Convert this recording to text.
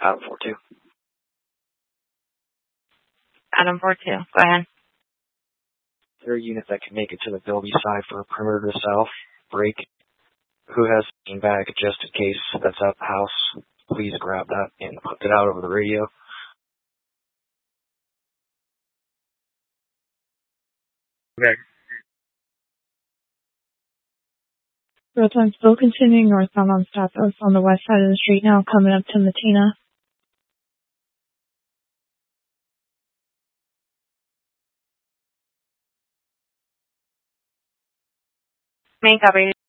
Adam 4-2. Adam 4-2. Go ahead. Is there a unit that can make it to the Bilby side for a perimeter to south? Break. Who has a bag just in case that's at the house? Please grab that and put it out over the radio. Okay. Road time still continuing northbound on Stathos on the west side of the street now, coming up to Matina. Main copy.